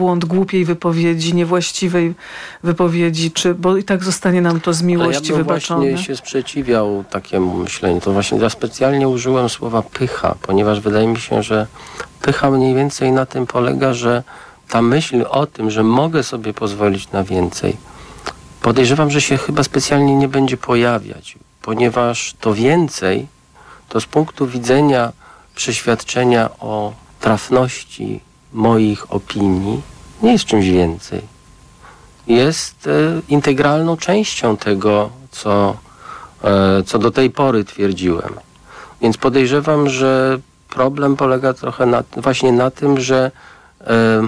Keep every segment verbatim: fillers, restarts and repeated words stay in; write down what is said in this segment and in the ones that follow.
błąd głupiej wypowiedzi, niewłaściwej wypowiedzi, czy, bo i tak zostanie nam to z miłości ja bym wybaczone. właśnie się sprzeciwiał takiemu myśleniu. To właśnie ja specjalnie użyłem słowa pycha, ponieważ wydaje mi się, że pycha mniej więcej na tym polega, że ta myśl o tym, że mogę sobie pozwolić na więcej, podejrzewam, że się chyba specjalnie nie będzie pojawiać, ponieważ to więcej to z punktu widzenia przeświadczenia o trafności moich opinii nie jest czymś więcej. Jest e, integralną częścią tego, co, e, co do tej pory twierdziłem. Więc podejrzewam, że problem polega trochę na, właśnie na tym, że e,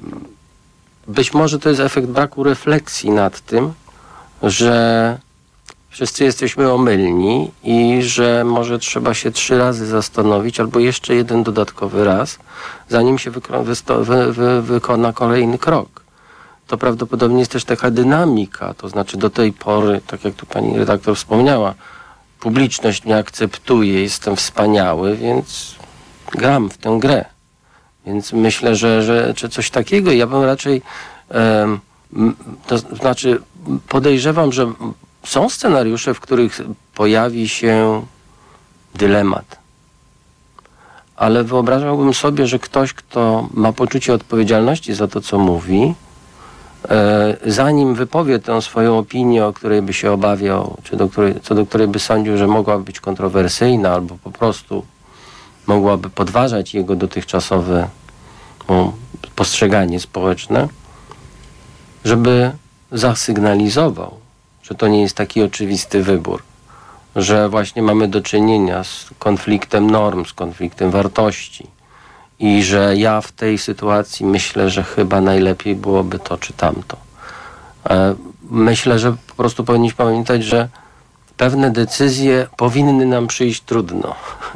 być może to jest efekt braku refleksji nad tym, że wszyscy jesteśmy omylni i że może trzeba się trzy razy zastanowić, albo jeszcze jeden dodatkowy raz, zanim się wykona, wy, wy, wykona kolejny krok. To prawdopodobnie jest też taka dynamika, to znaczy do tej pory, tak jak tu pani redaktor wspomniała, publiczność mnie akceptuje, jestem wspaniały, więc gram w tę grę. Więc myślę, że, że czy coś takiego, ja bym raczej, um, to znaczy podejrzewam, że są scenariusze, w których pojawi się dylemat. Ale wyobrażałbym sobie, że ktoś, kto ma poczucie odpowiedzialności za to, co mówi, e, zanim wypowie tę swoją opinię, o której by się obawiał, czy do której, co do której by sądził, że mogłaby być kontrowersyjna, albo po prostu mogłaby podważać jego dotychczasowe no, postrzeganie społeczne, żeby zasygnalizował, że to nie jest taki oczywisty wybór, że właśnie mamy do czynienia z konfliktem norm, z konfliktem wartości i że ja w tej sytuacji myślę, że chyba najlepiej byłoby to czy tamto. Myślę, że po prostu powinniśmy pamiętać, że pewne decyzje powinny nam przyjść trudno.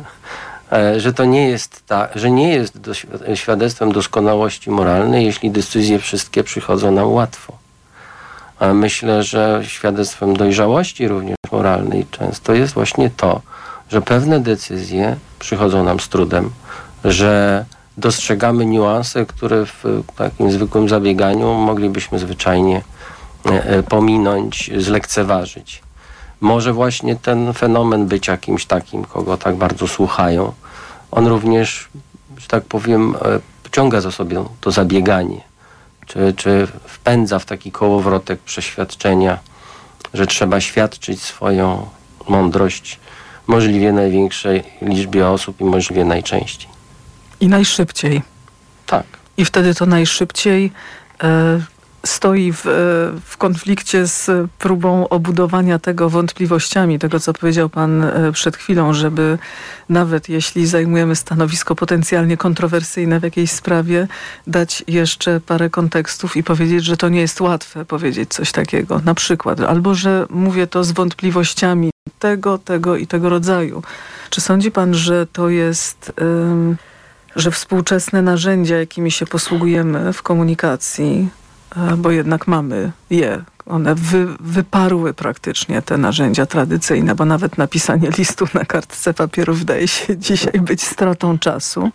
Że to nie jest tak, że nie jest do, świadectwem doskonałości moralnej, jeśli decyzje wszystkie przychodzą nam łatwo. A myślę, że świadectwem dojrzałości również moralnej często jest właśnie to, że pewne decyzje przychodzą nam z trudem, że dostrzegamy niuanse, które w takim zwykłym zabieganiu moglibyśmy zwyczajnie pominąć, zlekceważyć. Może właśnie ten fenomen bycia kimś takim, kogo tak bardzo słuchają, on również, że tak powiem, pociąga za sobą to zabieganie. Czy, czy wpędza w taki kołowrotek przeświadczenia, że trzeba świadczyć swoją mądrość możliwie największej liczbie osób i możliwie najczęściej. I najszybciej. Tak. I wtedy to najszybciej e, stoi w, w konflikcie z próbą obudowania tego wątpliwościami, tego co powiedział pan przed chwilą, żeby nawet jeśli zajmujemy stanowisko potencjalnie kontrowersyjne w jakiejś sprawie, dać jeszcze parę kontekstów i powiedzieć, że to nie jest łatwe powiedzieć coś takiego. Na przykład, albo że mówię to z wątpliwościami tego, tego i tego rodzaju. Czy sądzi pan, że to jest... Ym, że współczesne narzędzia, jakimi się posługujemy w komunikacji, bo jednak mamy je. One wy, wyparły praktycznie te narzędzia tradycyjne, bo nawet napisanie listu na kartce papieru wydaje się dzisiaj być stratą czasu.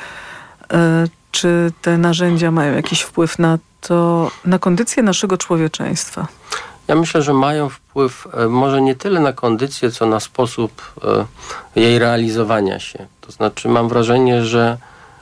Czy te narzędzia mają jakiś wpływ na to, na kondycję naszego człowieczeństwa? Ja myślę, że mają wpływ może nie tyle na kondycję, co na sposób jej realizowania się. To znaczy mam wrażenie, że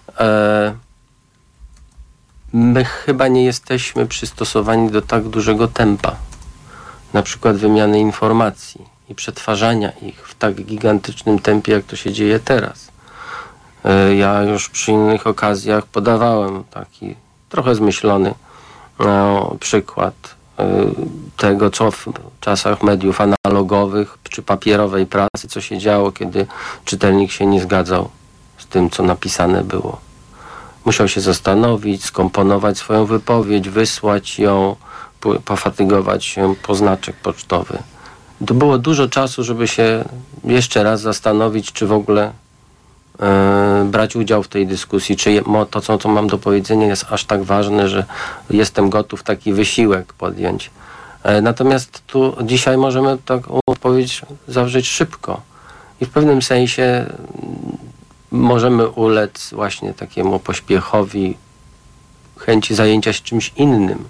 my chyba nie jesteśmy przystosowani do tak dużego tempa, na przykład wymiany informacji i przetwarzania ich w tak gigantycznym tempie, jak to się dzieje teraz. Ja już przy innych okazjach podawałem taki trochę zmyślony no, przykład tego, co w czasach mediów analogowych czy papierowej prasy, co się działo, kiedy czytelnik się nie zgadzał z tym, co napisane było. Musiał się zastanowić, skomponować swoją wypowiedź, wysłać ją, pofatygować się po znaczek pocztowy. To było dużo czasu, żeby się jeszcze raz zastanowić, czy w ogóle e, brać udział w tej dyskusji, czy to, co, co mam do powiedzenia, jest aż tak ważne, że jestem gotów taki wysiłek podjąć. E, natomiast tu dzisiaj możemy taką odpowiedź zawrzeć szybko. I w pewnym sensie możemy ulec właśnie takiemu pośpiechowi chęci zajęcia się czymś innym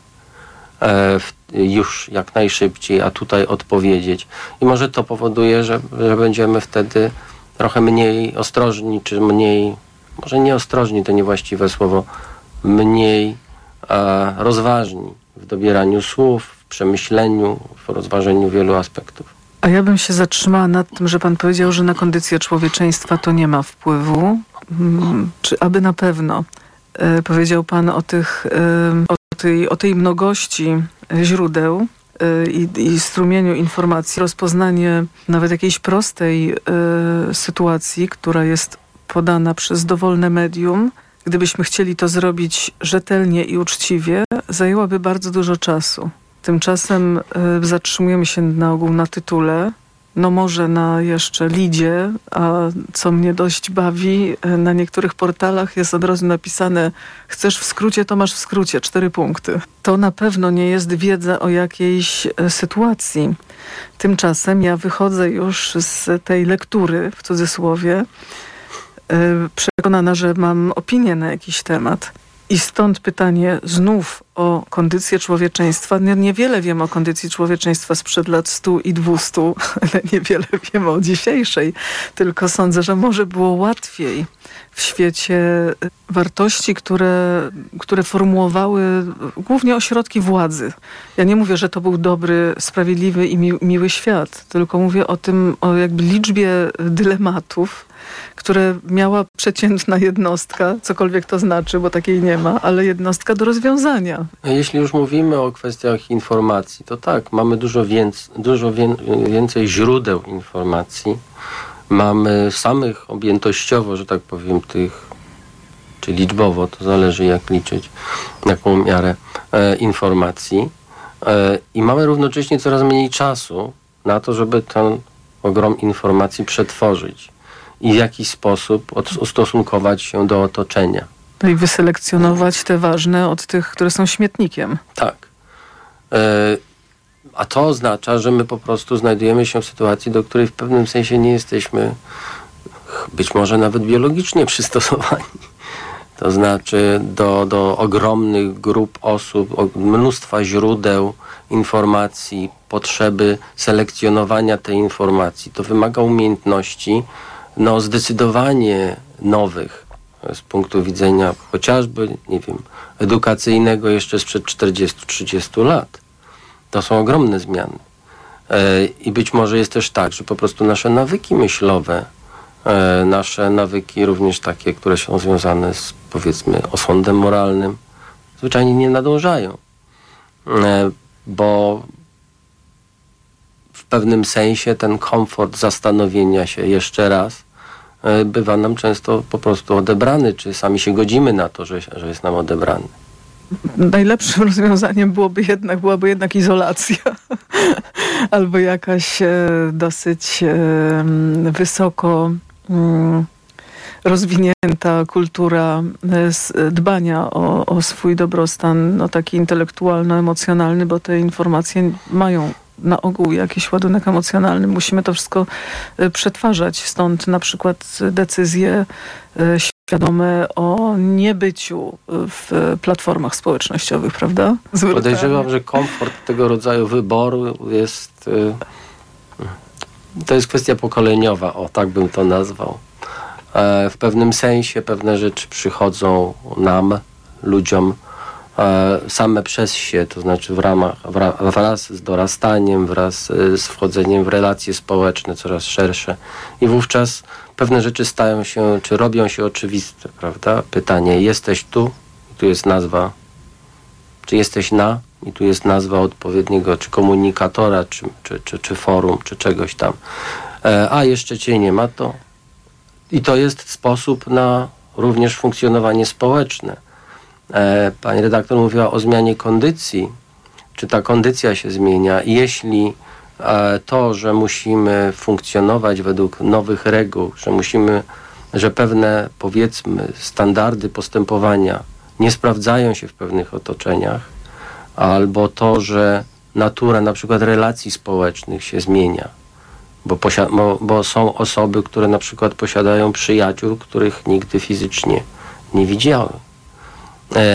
e, w, już jak najszybciej, a tutaj odpowiedzieć. I może to powoduje, że, że będziemy wtedy trochę mniej ostrożni, czy mniej, może nie ostrożni, to niewłaściwe słowo, mniej e, rozważni w dobieraniu słów, w przemyśleniu, w rozważeniu wielu aspektów. A ja bym się zatrzymała nad tym, że pan powiedział, że na kondycję człowieczeństwa to nie ma wpływu. Hmm, czy aby na pewno? E, powiedział pan o, tych, e, o, tej, o tej mnogości źródeł e, i, i strumieniu informacji. Rozpoznanie nawet jakiejś prostej e, sytuacji, która jest podana przez dowolne medium, gdybyśmy chcieli to zrobić rzetelnie i uczciwie, zajęłaby bardzo dużo czasu. Tymczasem y, zatrzymujemy się na ogół na tytule, no może na jeszcze lidzie, a co mnie dość bawi, y, na niektórych portalach jest od razu napisane: chcesz w skrócie, to masz w skrócie, cztery punkty. To na pewno nie jest wiedza o jakiejś y, sytuacji. Tymczasem ja wychodzę już z tej lektury, w cudzysłowie, y, przekonana, że mam opinię na jakiś temat. I stąd pytanie znów o kondycję człowieczeństwa. Niewiele wiem o kondycji człowieczeństwa sprzed lat stu i dwustu, ale niewiele wiem o dzisiejszej. Tylko sądzę, że może było łatwiej w świecie wartości, które, które formułowały głównie ośrodki władzy. Ja nie mówię, że to był dobry, sprawiedliwy i mi, miły świat, tylko mówię o tym, o jakby liczbie dylematów, które miała przeciętna jednostka, cokolwiek to znaczy, bo takiej nie ma, ale jednostka do rozwiązania. Jeśli już mówimy o kwestiach informacji, to tak, mamy dużo, więc, dużo wię, więcej źródeł informacji. Mamy samych objętościowo, że tak powiem, tych, czy liczbowo, to zależy jak liczyć, jaką miarę e, informacji. E, I mamy równocześnie coraz mniej czasu na to, żeby ten ogrom informacji przetworzyć i w jakiś sposób ustosunkować się do otoczenia. No i wyselekcjonować te ważne od tych, które są śmietnikiem. Tak. E, a to oznacza, że my po prostu znajdujemy się w sytuacji, do której w pewnym sensie nie jesteśmy być może nawet biologicznie przystosowani. To znaczy do, do ogromnych grup osób, mnóstwa źródeł informacji, potrzeby selekcjonowania tej informacji. To wymaga umiejętności no zdecydowanie nowych z punktu widzenia chociażby, nie wiem, edukacyjnego jeszcze sprzed czterdziestu trzydziestu lat. To są ogromne zmiany. E, I być może jest też tak, że po prostu nasze nawyki myślowe, e, nasze nawyki również takie, które są związane z, powiedzmy, osądem moralnym, zwyczajnie nie nadążają. E, bo w pewnym sensie ten komfort zastanowienia się jeszcze raz e, bywa nam często po prostu odebrany, czy sami się godzimy na to, że, że jest nam odebrany. Najlepszym rozwiązaniem byłoby jednak, byłaby jednak izolacja albo jakaś e, dosyć e, wysoko mm, rozwinięta kultura e, dbania o, o swój dobrostan, no, taki intelektualno-emocjonalny, bo te informacje mają na ogół jakiś ładunek emocjonalny. Musimy to wszystko e, przetwarzać. Stąd na przykład decyzje e, świadome o niebyciu w platformach społecznościowych, prawda? Podejrzewam, że komfort tego rodzaju wyboru jest... Y, to jest kwestia pokoleniowa, o tak bym to nazwał. E, w pewnym sensie pewne rzeczy przychodzą nam, ludziom, e, same przez się, to znaczy w ramach, wra, wraz z dorastaniem, wraz z wchodzeniem w relacje społeczne coraz szersze. I wówczas pewne rzeczy stają się, czy robią się oczywiste, prawda? Pytanie, jesteś tu, tu jest nazwa, czy jesteś na, i tu jest nazwa odpowiedniego, czy komunikatora, czy, czy, czy, czy forum, czy czegoś tam. E, a jeszcze cię nie ma, to i to jest sposób na również funkcjonowanie społeczne. E, pani redaktor mówiła o zmianie kondycji, czy ta kondycja się zmienia, jeśli to, że musimy funkcjonować według nowych reguł, że musimy, że pewne, powiedzmy, standardy postępowania nie sprawdzają się w pewnych otoczeniach, albo to, że natura na przykład relacji społecznych się zmienia, bo, posia- bo, bo są osoby, które na przykład posiadają przyjaciół, których nigdy fizycznie nie widziały. E,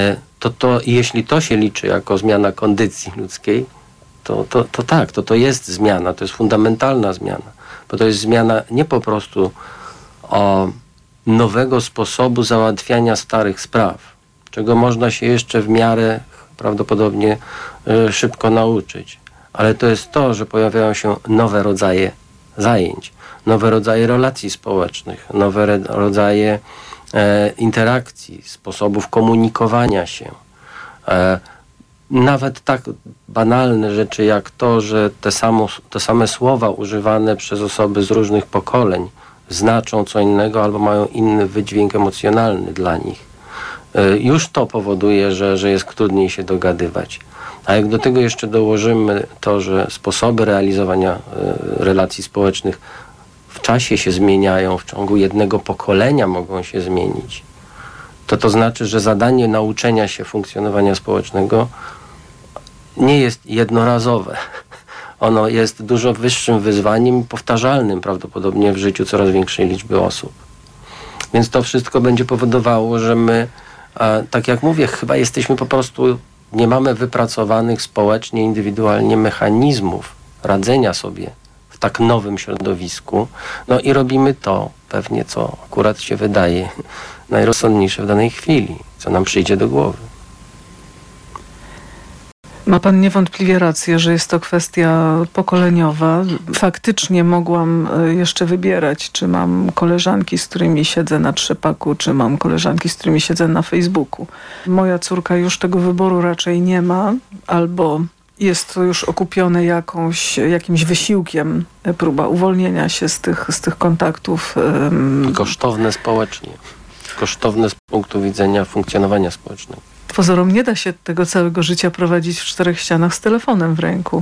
to, to jeśli to się liczy jako zmiana kondycji ludzkiej, to, to, to tak, to, to jest zmiana, to jest fundamentalna zmiana. Bo to jest zmiana nie po prostu o nowego sposobu załatwiania starych spraw, czego można się jeszcze w miarę prawdopodobnie y, szybko nauczyć. Ale to jest to, że pojawiają się nowe rodzaje zajęć, nowe rodzaje relacji społecznych, nowe re- rodzaje e, interakcji, sposobów komunikowania się. E, nawet tak banalne rzeczy jak to, że te, samo, te same słowa używane przez osoby z różnych pokoleń znaczą co innego albo mają inny wydźwięk emocjonalny dla nich. E, już to powoduje, że, że jest trudniej się dogadywać. A jak do tego jeszcze dołożymy to, że sposoby realizowania e, relacji społecznych w czasie się zmieniają, w ciągu jednego pokolenia mogą się zmienić, to to znaczy, że zadanie nauczenia się funkcjonowania społecznego nie jest jednorazowe. Ono jest dużo wyższym wyzwaniem i powtarzalnym prawdopodobnie w życiu coraz większej liczby osób. Więc to wszystko będzie powodowało, że my, a, tak jak mówię, chyba jesteśmy po prostu, nie mamy wypracowanych społecznie, indywidualnie mechanizmów radzenia sobie w tak nowym środowisku. No i robimy to pewnie, co akurat się wydaje najrozsądniejsze w danej chwili, co nam przyjdzie do głowy. Ma pan niewątpliwie rację, że jest to kwestia pokoleniowa. Faktycznie mogłam jeszcze wybierać, czy mam koleżanki, z którymi siedzę na trzepaku, czy mam koleżanki, z którymi siedzę na Facebooku. Moja córka już tego wyboru raczej nie ma, albo jest to już okupione jakąś, jakimś wysiłkiem, próba uwolnienia się z tych, z tych kontaktów. Kosztowne społecznie. Kosztowne z punktu widzenia funkcjonowania społecznego. Pozorom nie da się tego całego życia prowadzić w czterech ścianach z telefonem w ręku.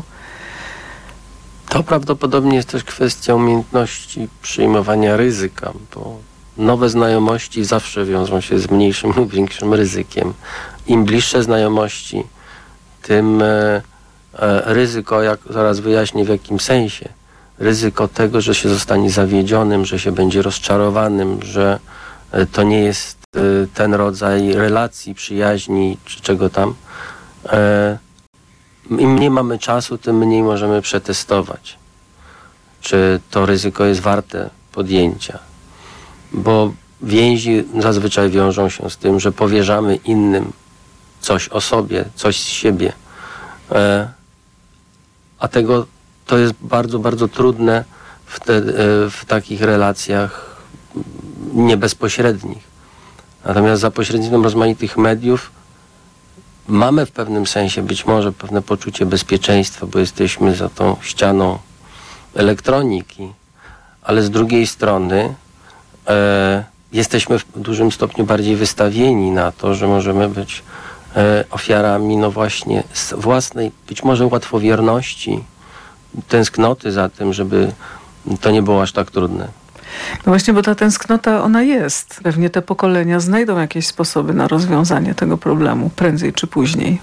To prawdopodobnie jest też kwestia umiejętności przyjmowania ryzyka, bo nowe znajomości zawsze wiążą się z mniejszym lub większym ryzykiem. Im bliższe znajomości, tym e, e, ryzyko, jak zaraz wyjaśnię w jakim sensie, ryzyko tego, że się zostanie zawiedzionym, że się będzie rozczarowanym, że e, to nie jest ten rodzaj relacji, przyjaźni czy czego tam. E, Im mniej mamy czasu, tym mniej możemy przetestować, czy to ryzyko jest warte podjęcia. Bo więzi zazwyczaj wiążą się z tym, że powierzamy innym coś o sobie, coś z siebie. E, a tego to jest bardzo, bardzo trudne w, te, w takich relacjach niebezpośrednich. Natomiast za pośrednictwem rozmaitych mediów mamy w pewnym sensie być może pewne poczucie bezpieczeństwa, bo jesteśmy za tą ścianą elektroniki, ale z drugiej strony e, jesteśmy w dużym stopniu bardziej wystawieni na to, że możemy być e, ofiarami no właśnie własnej, być może łatwowierności, tęsknoty za tym, żeby to nie było aż tak trudne. No właśnie, bo ta tęsknota, ona jest. Pewnie te pokolenia znajdą jakieś sposoby na rozwiązanie tego problemu, prędzej czy później.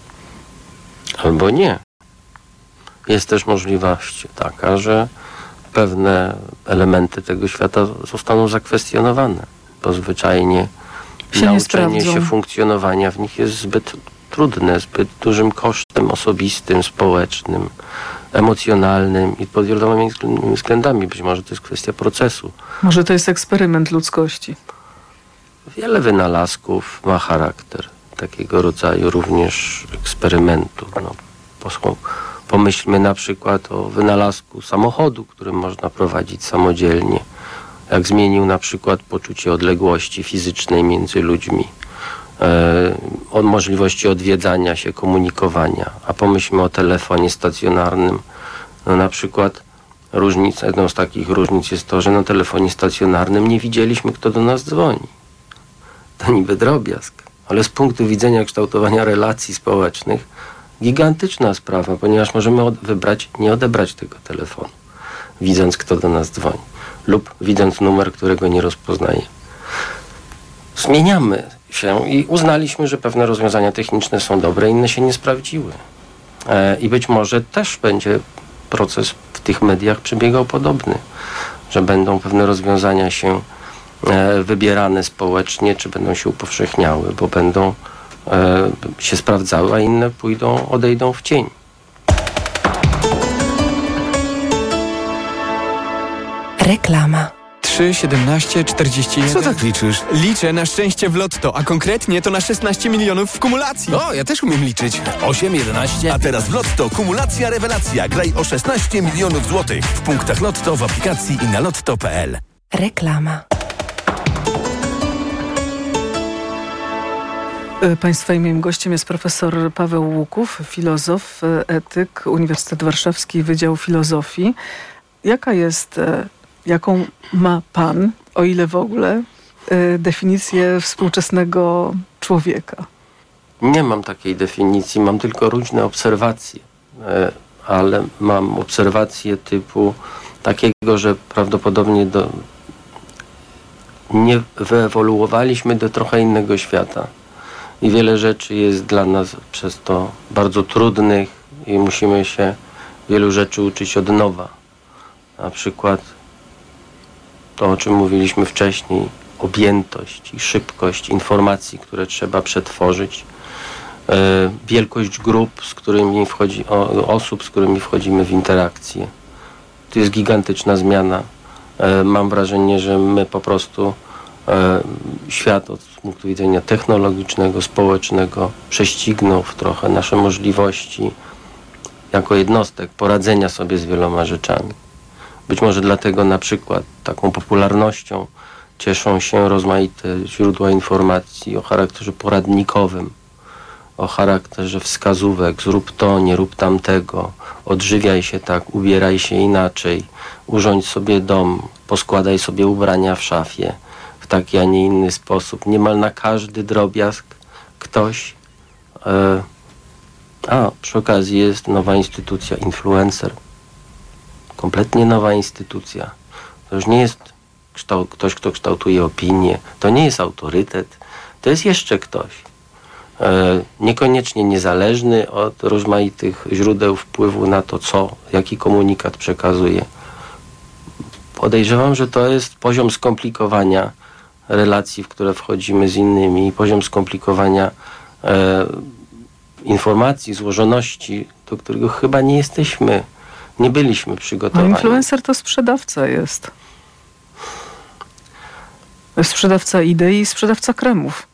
Albo nie. Jest też możliwość taka, że pewne elementy tego świata zostaną zakwestionowane, bo zwyczajnie się nauczenie się funkcjonowania w nich jest zbyt trudne, zbyt dużym kosztem osobistym, społecznym, emocjonalnym i pod wieloma względami. Być może to jest kwestia procesu. Może to jest eksperyment ludzkości. Wiele wynalazków ma charakter takiego rodzaju również eksperymentu. No, pomyślmy na przykład o wynalazku samochodu, którym można prowadzić samodzielnie. Jak zmienił na przykład poczucie odległości fizycznej między ludźmi. O możliwości odwiedzania się, komunikowania. A pomyślmy o telefonie stacjonarnym. No na przykład różnica, jedną z takich różnic jest to, że na telefonie stacjonarnym nie widzieliśmy, kto do nas dzwoni. To niby drobiazg, ale z punktu widzenia kształtowania relacji społecznych gigantyczna sprawa, ponieważ możemy od- wybrać, nie odebrać tego telefonu, widząc, kto do nas dzwoni, lub widząc numer, którego nie rozpoznaje. Zmieniamy się i uznaliśmy, że pewne rozwiązania techniczne są dobre, inne się nie sprawdziły. E, I być może też będzie proces w tych mediach przebiegał podobny, że będą pewne rozwiązania się e, wybierane społecznie, czy będą się upowszechniały, bo będą e, się sprawdzały, a inne pójdą, odejdą w cień. Reklama. trzy, siedemnaście, czterdzieści jeden. Co tak liczysz? Liczę na szczęście w lotto, a konkretnie to na szesnaście milionów w kumulacji. O, ja też umiem liczyć. osiem, jedenaście. A teraz w Lotto kumulacja rewelacja. Graj o szesnaście milionów złotych w punktach Lotto, w aplikacji i na lotto kropka pe el. Reklama. Państwa i moim gościem jest profesor Paweł Łuków, filozof, etyk, Uniwersytet Warszawski, Wydział Filozofii. Jaka jest, jaką ma pan, o ile w ogóle, definicję współczesnego człowieka? Nie mam takiej definicji, mam tylko różne obserwacje, ale mam obserwacje typu takiego, że prawdopodobnie do, nie wyewoluowaliśmy do trochę innego świata i wiele rzeczy jest dla nas przez to bardzo trudnych i musimy się wielu rzeczy uczyć od nowa. Na przykład to, o czym mówiliśmy wcześniej, objętość i szybkość informacji, które trzeba przetworzyć, e, wielkość grup, z którymi wchodzi, o, osób, z którymi wchodzimy w interakcję. To jest gigantyczna zmiana. E, mam wrażenie, że my po prostu e, świat od punktu widzenia technologicznego, społecznego prześcignął w trochę nasze możliwości jako jednostek poradzenia sobie z wieloma rzeczami. Być może dlatego na przykład taką popularnością cieszą się rozmaite źródła informacji o charakterze poradnikowym, o charakterze wskazówek, zrób to, nie rób tamtego, odżywiaj się tak, ubieraj się inaczej, urządź sobie dom, poskładaj sobie ubrania w szafie w taki, a nie inny sposób. Niemal na każdy drobiazg ktoś... E, a, przy okazji jest nowa instytucja, influencer. Kompletnie nowa instytucja. To już nie jest kształ- ktoś, kto kształtuje opinię. To nie jest autorytet. To jest jeszcze ktoś. E, niekoniecznie niezależny od rozmaitych źródeł wpływu na to, co, jaki komunikat przekazuje. Podejrzewam, że to jest poziom skomplikowania relacji, w które wchodzimy z innymi i poziom skomplikowania e, informacji, złożoności, do którego chyba nie jesteśmy, nie byliśmy przygotowani. No, influencer to sprzedawca jest. Sprzedawca idei i sprzedawca kremów.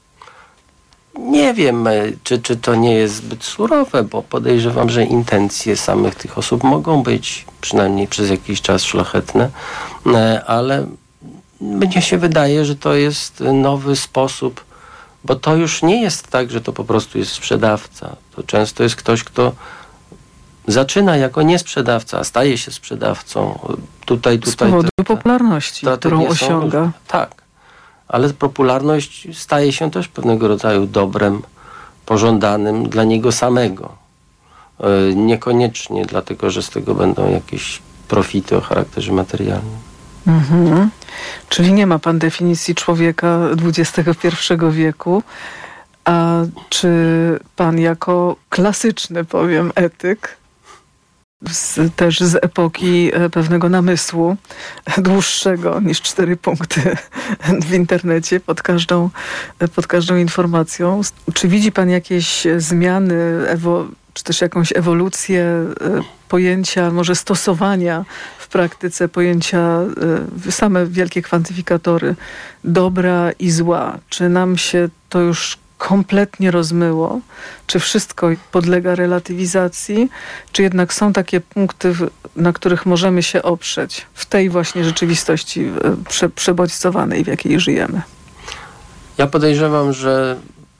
Nie wiem, e, czy, czy to nie jest zbyt surowe, bo podejrzewam, że intencje samych tych osób mogą być przynajmniej przez jakiś czas szlachetne, e, ale mnie się wydaje, że to jest nowy sposób, bo to już nie jest tak, że to po prostu jest sprzedawca. To często jest ktoś, kto zaczyna jako niesprzedawca, a staje się sprzedawcą. Tutaj, tutaj. Z powodu te, te popularności, którą osiąga. Różne. Tak, ale popularność staje się też pewnego rodzaju dobrem pożądanym dla niego samego. Yy, niekoniecznie dlatego, że z tego będą jakieś profity o charakterze materialnym. Mhm. Czyli nie ma pan definicji człowieka dwudziestego pierwszego wieku. A czy pan jako klasyczny, powiem, etyk, z, też z epoki pewnego namysłu, dłuższego niż cztery punkty w internecie pod każdą, pod każdą informacją, czy widzi pan jakieś zmiany, ewo, czy też jakąś ewolucję pojęcia, może stosowania w praktyce pojęcia, same wielkie kwantyfikatory dobra i zła? Czy nam się to już kompletnie rozmyło? Czy wszystko podlega relatywizacji? Czy jednak są takie punkty, na których możemy się oprzeć w tej właśnie rzeczywistości prze, przebodźcowanej, w jakiej żyjemy? Ja podejrzewam, że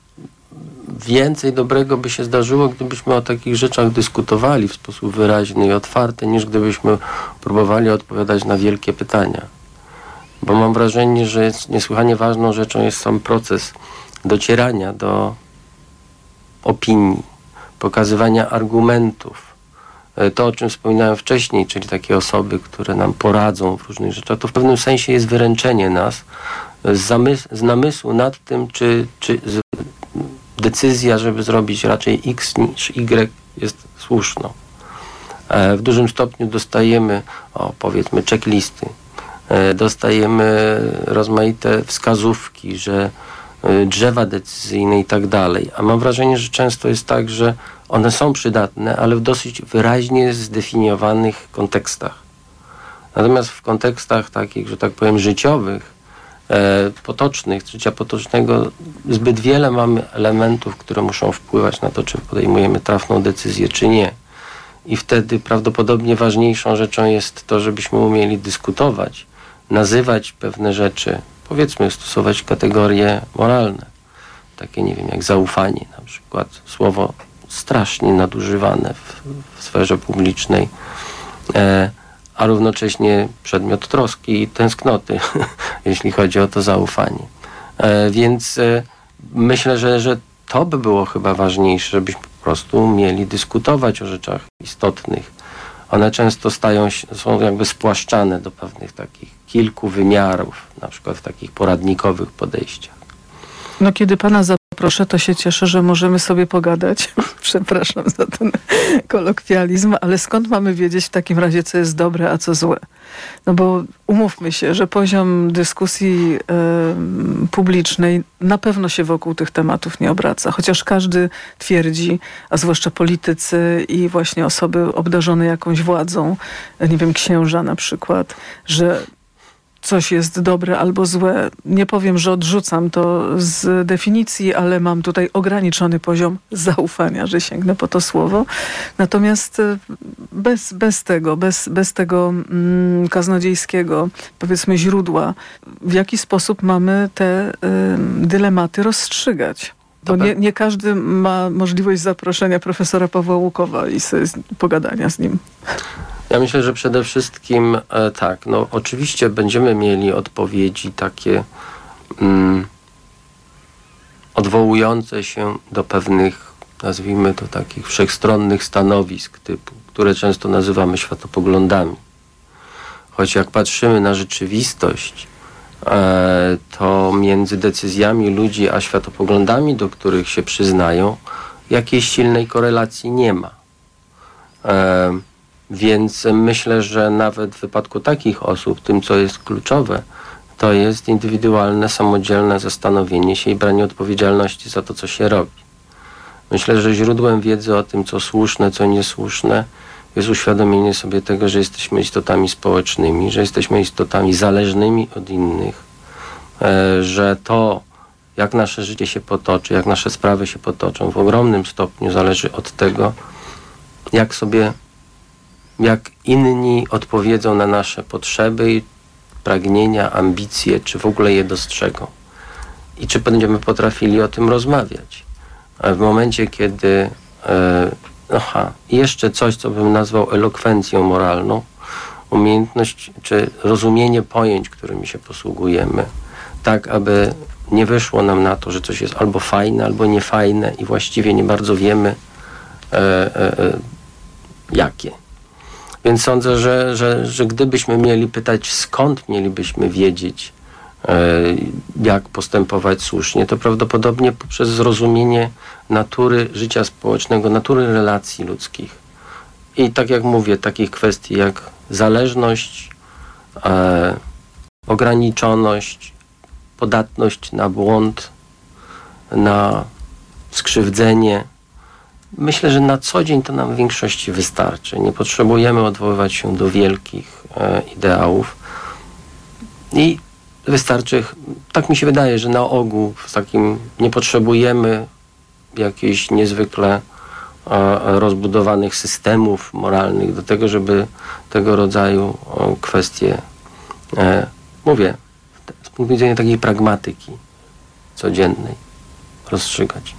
więcej dobrego by się zdarzyło, gdybyśmy o takich rzeczach dyskutowali w sposób wyraźny i otwarty, niż gdybyśmy próbowali odpowiadać na wielkie pytania. Bo mam wrażenie, że jest niesłychanie ważną rzeczą jest sam proces docierania do opinii, pokazywania argumentów. To, o czym wspominałem wcześniej, czyli takie osoby, które nam poradzą w różnych rzeczach, to w pewnym sensie jest wyręczenie nas z, zamys- z namysłu nad tym, czy, czy z, decyzja, żeby zrobić raczej X niż Y jest słuszną. E, w dużym stopniu dostajemy, o, powiedzmy, checklisty, e, dostajemy rozmaite wskazówki, że y, drzewa decyzyjne i tak dalej. A mam wrażenie, że często jest tak, że one są przydatne, ale w dosyć wyraźnie zdefiniowanych kontekstach. Natomiast w kontekstach takich, że tak powiem, życiowych, e, potocznych, życia potocznego, zbyt wiele mamy elementów, które muszą wpływać na to, czy podejmujemy trafną decyzję, czy nie. I wtedy prawdopodobnie ważniejszą rzeczą jest to, żebyśmy umieli dyskutować, nazywać pewne rzeczy, powiedzmy, stosować kategorie moralne. Takie, nie wiem, jak zaufanie, na przykład słowo strasznie nadużywane w, w sferze publicznej, e, a równocześnie przedmiot troski i tęsknoty, jeśli chodzi o to zaufanie. E, więc e, myślę, że, że to by było chyba ważniejsze, żebyśmy po prostu umieli dyskutować o rzeczach istotnych. One często stają się, są jakby spłaszczane do pewnych takich kilku wymiarów, na przykład w takich poradnikowych podejściach. No kiedy pana zaproszę, to się cieszę, że możemy sobie pogadać. Przepraszam za ten kolokwializm, ale skąd mamy wiedzieć w takim razie, co jest dobre, a co złe? No bo umówmy się, że poziom dyskusji y, publicznej na pewno się wokół tych tematów nie obraca. Chociaż każdy twierdzi, a zwłaszcza politycy i właśnie osoby obdarzone jakąś władzą, nie wiem, księża na przykład, że coś jest dobre albo złe. Nie powiem, że odrzucam to z definicji, ale mam tutaj ograniczony poziom zaufania, że sięgnę po to słowo. Natomiast bez, bez tego, bez, bez tego mm, kaznodziejskiego, powiedzmy, źródła, w jaki sposób mamy te y, dylematy rozstrzygać? Bo nie, nie każdy ma możliwość zaproszenia profesora Pawła Łukowa i sobie pogadania z nim. Ja myślę, że przede wszystkim e, tak, no oczywiście będziemy mieli odpowiedzi takie mm, odwołujące się do pewnych, nazwijmy to takich wszechstronnych stanowisk typu, które często nazywamy światopoglądami. Choć jak patrzymy na rzeczywistość, e, to między decyzjami ludzi a światopoglądami, do których się przyznają, jakiejś silnej korelacji nie ma. E, Więc myślę, że nawet w wypadku takich osób, tym co jest kluczowe, to jest indywidualne, samodzielne zastanowienie się i branie odpowiedzialności za to, co się robi. Myślę, że źródłem wiedzy o tym, co słuszne, co niesłuszne, jest uświadomienie sobie tego, że jesteśmy istotami społecznymi, że jesteśmy istotami zależnymi od innych, że to, jak nasze życie się potoczy, jak nasze sprawy się potoczą, w ogromnym stopniu zależy od tego, jak sobie jak inni odpowiedzą na nasze potrzeby, pragnienia, ambicje, czy w ogóle je dostrzegą. I czy będziemy potrafili o tym rozmawiać. A w momencie, kiedy e, aha, jeszcze coś, co bym nazwał elokwencją moralną, umiejętność, czy rozumienie pojęć, którymi się posługujemy, tak, aby nie wyszło nam na to, że coś jest albo fajne, albo niefajne i właściwie nie bardzo wiemy e, e, e, jakie. Więc sądzę, że, że, że gdybyśmy mieli pytać, skąd mielibyśmy wiedzieć, e, jak postępować słusznie, to prawdopodobnie poprzez zrozumienie natury życia społecznego, natury relacji ludzkich. I tak jak mówię, takich kwestii jak zależność, e, ograniczoność, podatność na błąd, na skrzywdzenie. Myślę, że na co dzień to nam w większości wystarczy. Nie potrzebujemy odwoływać się do wielkich e, ideałów. I wystarczy, tak mi się wydaje, że na ogół w takim nie potrzebujemy jakichś niezwykle e, rozbudowanych systemów moralnych do tego, żeby tego rodzaju e, kwestie, e, mówię, z punktu widzenia takiej pragmatyki codziennej rozstrzygać.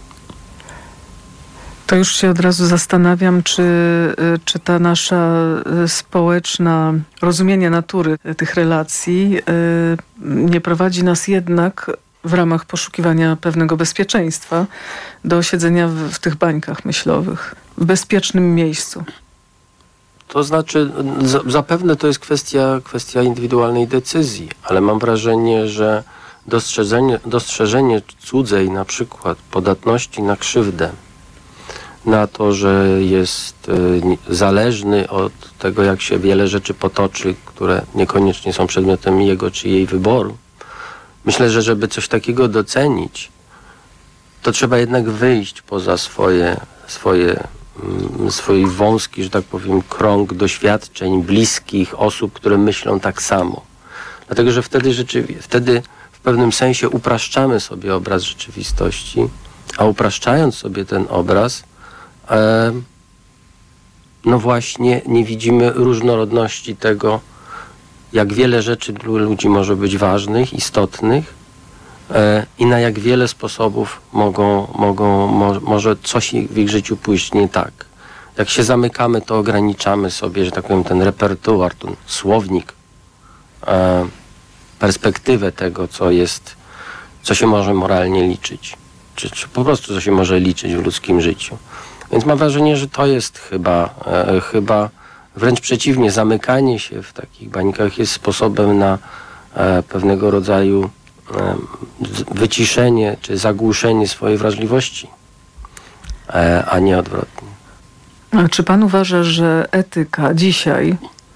To już się od razu zastanawiam, czy, czy ta nasza społeczna rozumienie natury tych relacji nie prowadzi nas jednak w ramach poszukiwania pewnego bezpieczeństwa do siedzenia w, w tych bańkach myślowych, w bezpiecznym miejscu. To znaczy, za, zapewne to jest kwestia, kwestia indywidualnej decyzji, ale mam wrażenie, że dostrzeżenie, dostrzeżenie cudzej na przykład podatności na krzywdę, na to, że jest y, zależny od tego, jak się wiele rzeczy potoczy, które niekoniecznie są przedmiotem jego czy jej wyboru, myślę, że żeby coś takiego docenić, to trzeba jednak wyjść poza swoje, swoje, swój wąski, że tak powiem, krąg doświadczeń bliskich osób, które myślą tak samo. Dlatego, że wtedy, rzeczywi- wtedy w pewnym sensie upraszczamy sobie obraz rzeczywistości, a upraszczając sobie ten obraz, e, no właśnie nie widzimy różnorodności tego, jak wiele rzeczy dla ludzi może być ważnych, istotnych e, i na jak wiele sposobów mogą, mogą, mo, może coś w ich życiu pójść nie tak. Jak się zamykamy, to ograniczamy sobie, że tak powiem, ten repertuar, ten słownik, e, perspektywę tego, co jest, co się może moralnie liczyć, czy, czy po prostu co się może liczyć w ludzkim życiu. Więc mam wrażenie, że to jest chyba, e, chyba wręcz przeciwnie, zamykanie się w takich bańkach jest sposobem na e, pewnego rodzaju e, wyciszenie czy zagłuszenie swojej wrażliwości, e, a nie odwrotnie. A czy pan uważa, że etyka dzisiaj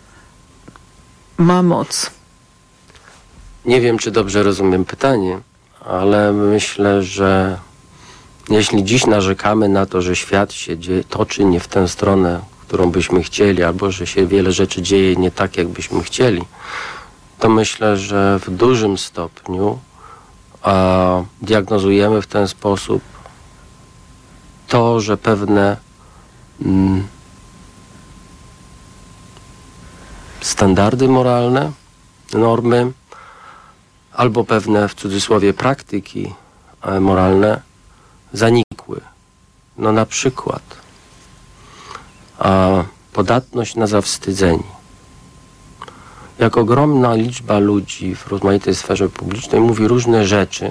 ma moc? Nie wiem, czy dobrze rozumiem pytanie, ale myślę, że jeśli dziś narzekamy na to, że świat się dzieje, toczy nie w tę stronę, którą byśmy chcieli, albo że się wiele rzeczy dzieje nie tak, jak byśmy chcieli, to myślę, że w dużym stopniu a, diagnozujemy w ten sposób to, że pewne mm, standardy moralne, normy, albo pewne, w cudzysłowie, praktyki e, moralne zanikły. No na przykład a, podatność na zawstydzenie. Jak ogromna liczba ludzi w rozmaitej sferze publicznej mówi różne rzeczy,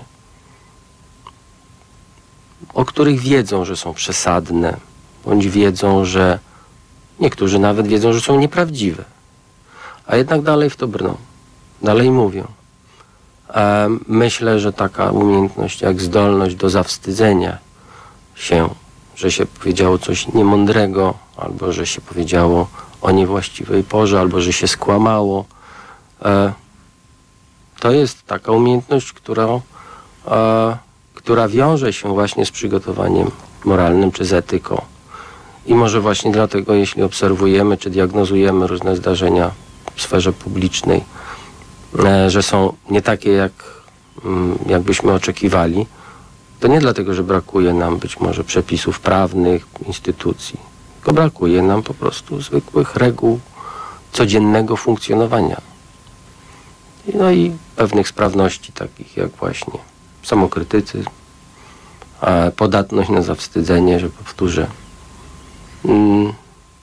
o których wiedzą, że są przesadne, bądź wiedzą, że niektórzy nawet wiedzą, że są nieprawdziwe, a jednak dalej w to brną, dalej mówią. E, myślę, że taka umiejętność jak zdolność do zawstydzenia się, że się powiedziało coś niemądrego, albo że się powiedziało o niewłaściwej porze, albo że się skłamało. E, to jest taka umiejętność, która, e, która wiąże się właśnie z przygotowaniem moralnym czy z etyką. I może właśnie dlatego, jeśli obserwujemy czy diagnozujemy różne zdarzenia w sferze publicznej, e, że są nie takie, jak, mm, jak byśmy oczekiwali, to nie dlatego, że brakuje nam być może przepisów prawnych, instytucji, tylko brakuje nam po prostu zwykłych reguł codziennego funkcjonowania. No i pewnych sprawności takich jak właśnie samokrytycyzm, a podatność na zawstydzenie, że powtórzę, mm,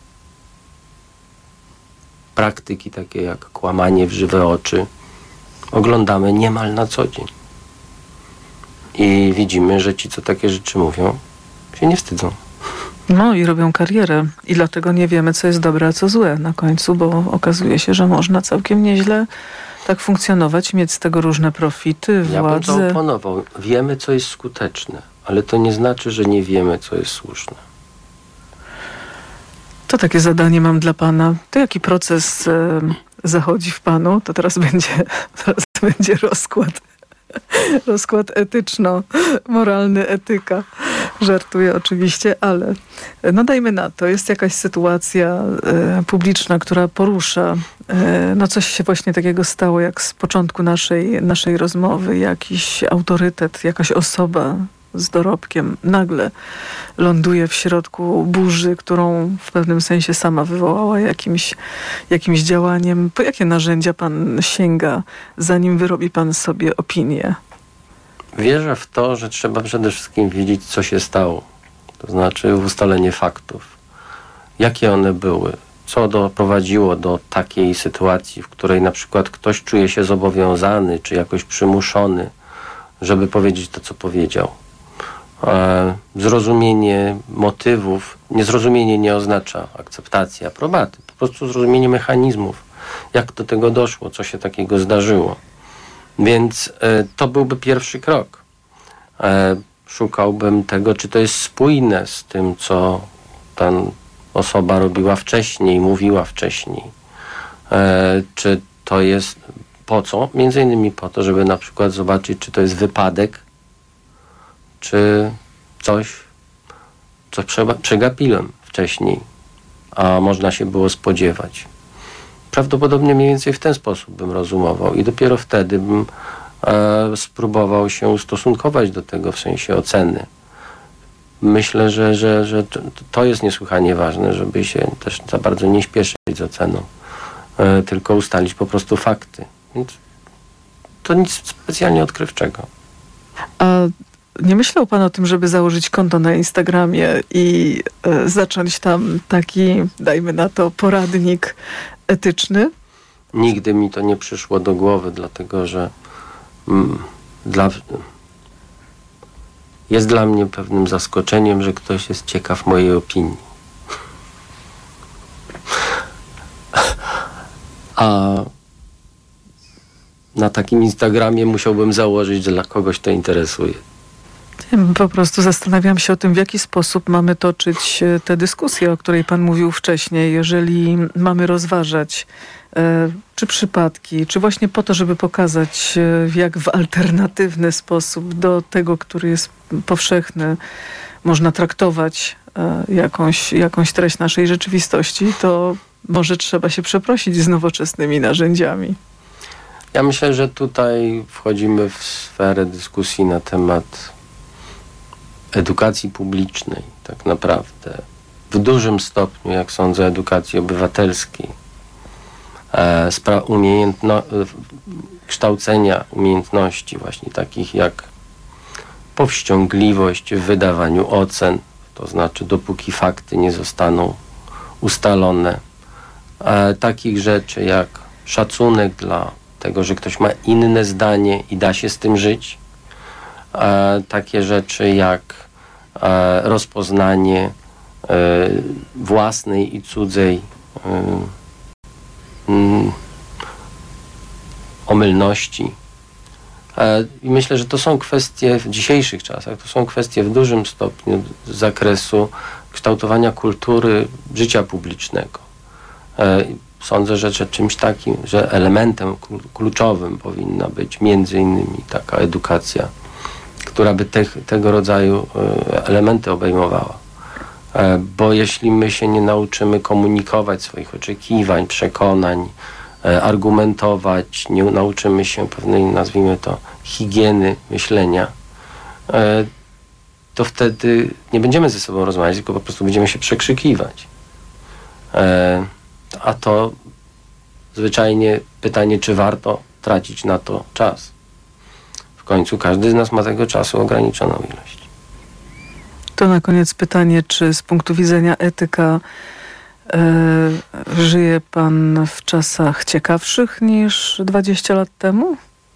praktyki takie jak kłamanie w żywe oczy oglądamy niemal na co dzień. I widzimy, że ci, co takie rzeczy mówią, się nie wstydzą. No i robią karierę. I dlatego nie wiemy, co jest dobre, a co złe na końcu, bo okazuje się, że można całkiem nieźle tak funkcjonować, mieć z tego różne profity, Ja bym to władzę. oponował. Wiemy, co jest skuteczne, ale to nie znaczy, że nie wiemy, co jest słuszne. To takie zadanie mam dla pana. To jaki proces e, zachodzi w panu? To teraz będzie, teraz będzie rozkład. Rozkład etyczno-moralny, etyka. Żartuję oczywiście, ale no dajmy na to. Jest jakaś sytuacja e, publiczna, która porusza. E, no coś się właśnie takiego stało, jak z początku naszej, naszej rozmowy. Jakiś autorytet, jakaś osoba z dorobkiem nagle ląduje w środku burzy, którą w pewnym sensie sama wywołała jakimś, jakimś działaniem. Po jakie narzędzia pan sięga, zanim wyrobi pan sobie opinię? Wierzę w to, że trzeba przede wszystkim wiedzieć, co się stało. To znaczy ustalenie faktów. Jakie one były? Co doprowadziło do takiej sytuacji, w której na przykład ktoś czuje się zobowiązany, czy jakoś przymuszony, żeby powiedzieć to, co powiedział. E, zrozumienie motywów, niezrozumienie nie oznacza akceptacji, aprobaty. Po prostu zrozumienie mechanizmów. Jak do tego doszło, co się takiego zdarzyło. Więc e, to byłby pierwszy krok. E, szukałbym tego, czy to jest spójne z tym, co ta osoba robiła wcześniej, mówiła wcześniej. E, czy to jest Po co? Między innymi po to, żeby na przykład zobaczyć, czy to jest wypadek, czy coś, co przeba- przegapiłem wcześniej, a można się było spodziewać. Prawdopodobnie mniej więcej w ten sposób bym rozumował i dopiero wtedy bym e, spróbował się ustosunkować do tego w sensie oceny. Myślę, że, że, że to jest niesłychanie ważne, żeby się też za bardzo nie śpieszyć z oceną, e, tylko ustalić po prostu fakty. Więc to nic specjalnie odkrywczego. A nie myślał pan o tym, żeby założyć konto na Instagramie i e, zacząć tam taki, dajmy na to, poradnik etyczny? Nigdy mi to nie przyszło do głowy, dlatego że mm, dla, jest dla mnie pewnym zaskoczeniem, że ktoś jest ciekaw mojej opinii. A na takim Instagramie musiałbym założyć, że dla kogoś to interesuje. Po prostu zastanawiam się o tym, w jaki sposób mamy toczyć e, tę dyskusję, o której pan mówił wcześniej. Jeżeli mamy rozważać e, czy przypadki, czy właśnie po to, żeby pokazać, e, jak w alternatywny sposób do tego, który jest powszechny, można traktować e, jakąś, jakąś treść naszej rzeczywistości, to może trzeba się przeprosić z nowoczesnymi narzędziami. Ja myślę, że tutaj wchodzimy w sferę dyskusji na temat edukacji publicznej, tak naprawdę. W dużym stopniu, jak sądzę, edukacji obywatelskiej. E, spra- umiejętno- kształcenia umiejętności właśnie takich jak powściągliwość w wydawaniu ocen, to znaczy dopóki fakty nie zostaną ustalone. E, takich rzeczy jak szacunek dla tego, że ktoś ma inne zdanie i da się z tym żyć. E, takie rzeczy jak e, rozpoznanie e, własnej i cudzej e, mm, omylności. E, I myślę, że to są kwestie w dzisiejszych czasach, to są kwestie w dużym stopniu z zakresu kształtowania kultury życia publicznego. E, Sądzę, że, że czymś takim, że elementem kluczowym powinna być między innymi taka edukacja, która by te, tego rodzaju elementy obejmowała. Bo jeśli my się nie nauczymy komunikować swoich oczekiwań, przekonań, argumentować, nie nauczymy się pewnej, nazwijmy to, higieny myślenia, to wtedy nie będziemy ze sobą rozmawiać, tylko po prostu będziemy się przekrzykiwać. A to zwyczajnie pytanie, czy warto tracić na to czas. W końcu każdy z nas ma tego czasu ograniczoną ilość. To na koniec pytanie, czy z punktu widzenia etyka e, żyje pan w czasach ciekawszych niż dwadzieścia lat temu?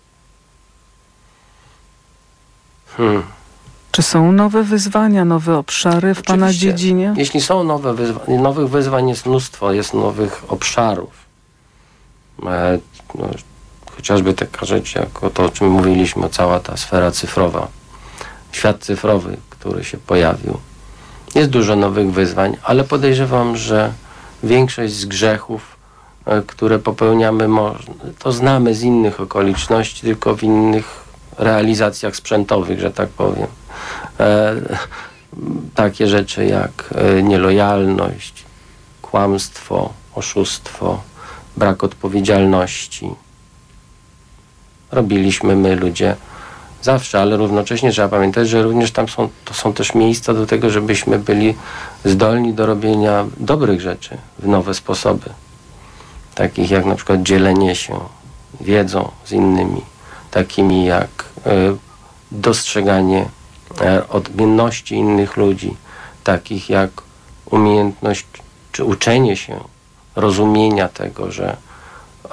Hmm. Czy są nowe wyzwania, nowe obszary w Oczywiście. pana dziedzinie? Jeśli są nowe wyzwania, nowych wyzwań jest mnóstwo, jest nowych obszarów. E, no, chociażby taka rzecz, jak o to, o czym mówiliśmy, cała ta sfera cyfrowa. Świat cyfrowy, który się pojawił. Jest dużo nowych wyzwań, ale podejrzewam, że większość z grzechów, e, które popełniamy, to znamy z innych okoliczności, tylko w innych realizacjach sprzętowych, że tak powiem. E, takie rzeczy jak e, nielojalność, kłamstwo, oszustwo, brak odpowiedzialności. Robiliśmy my, ludzie, zawsze, ale równocześnie trzeba pamiętać, że również tam są, to są też miejsca do tego, żebyśmy byli zdolni do robienia dobrych rzeczy w nowe sposoby. Takich jak na przykład dzielenie się wiedzą z innymi, takimi jak y, dostrzeganie y, odmienności innych ludzi, takich jak umiejętność czy uczenie się rozumienia tego, że y,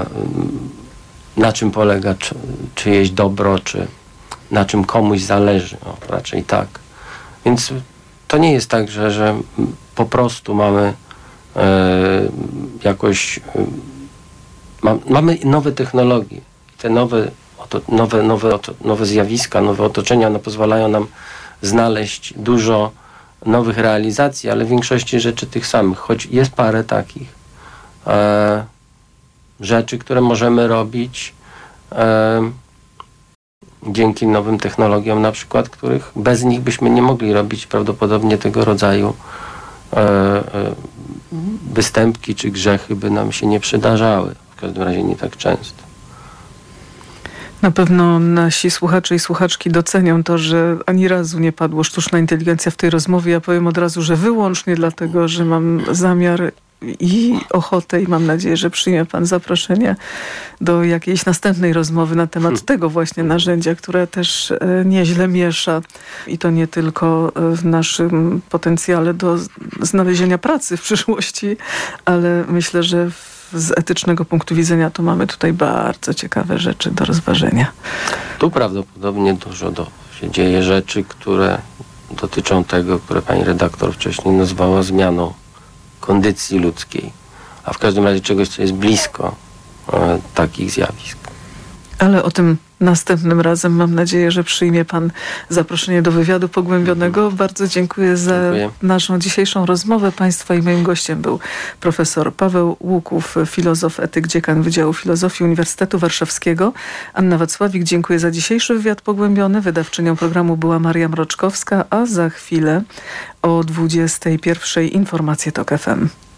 na czym polega czy, czyjeś dobro, czy na czym komuś zależy. O, raczej tak. Więc to nie jest tak, że, że po prostu mamy y, jakoś y, ma, mamy nowe technologie. Te nowe Oto, nowe, nowe, oto, nowe zjawiska, nowe otoczenia, one pozwalają nam znaleźć dużo nowych realizacji, ale w większości rzeczy tych samych, choć jest parę takich e, rzeczy, które możemy robić e, dzięki nowym technologiom na przykład, których bez nich byśmy nie mogli robić prawdopodobnie tego rodzaju e, e, występki czy grzechy by nam się nie przydarzały. W każdym razie nie tak często. Na pewno nasi słuchacze i słuchaczki docenią to, że ani razu nie padło sztuczna inteligencja w tej rozmowie. Ja powiem od razu, że wyłącznie dlatego, że mam zamiar i ochotę i mam nadzieję, że przyjmie pan zaproszenie do jakiejś następnej rozmowy na temat hmm. tego właśnie narzędzia, które też nieźle miesza i to nie tylko w naszym potencjale do znalezienia pracy w przyszłości, ale myślę, że z etycznego punktu widzenia to mamy tutaj bardzo ciekawe rzeczy do rozważenia. Tu prawdopodobnie dużo do, się dzieje rzeczy, które dotyczą tego, które pani redaktor wcześniej nazwała zmianą kondycji ludzkiej, a w każdym razie czegoś, co jest blisko e, takich zjawisk. Ale o tym następnym razem mam nadzieję, że przyjmie pan zaproszenie do wywiadu pogłębionego. Bardzo dziękuję za dziękuję. naszą dzisiejszą rozmowę. Państwa i moim gościem był profesor Paweł Łuków, filozof, etyk, dziekan Wydziału Filozofii Uniwersytetu Warszawskiego. Anna Wacławik, dziękuję za dzisiejszy wywiad pogłębiony. Wydawczynią programu była Maria Mroczkowska, a za chwilę o dwudziestej pierwszej informacje TOK F M.